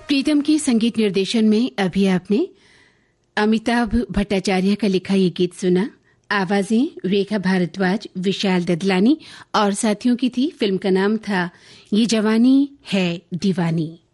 प्रीतम के संगीत निर्देशन में अभी आपने अमिताभ भट्टाचार्य का लिखा ये गीत सुना। आवाजें रेखा भारद्वाज, विशाल ददलानी और साथियों की थी। फिल्म का नाम था ये जवानी है दीवानी।